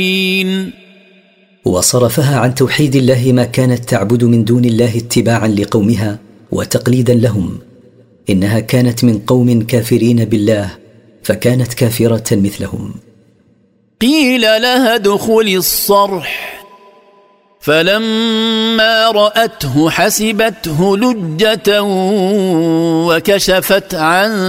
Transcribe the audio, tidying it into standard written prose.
وصرفها عن توحيد الله ما كانت تعبد من دون الله اتباعا لقومها وتقليدا لهم. إنها كانت من قوم كافرين بالله فكانت كافرة مثلهم. قيل لها ادخل الصرح فلما رأته حسبته لجة وكشفت عن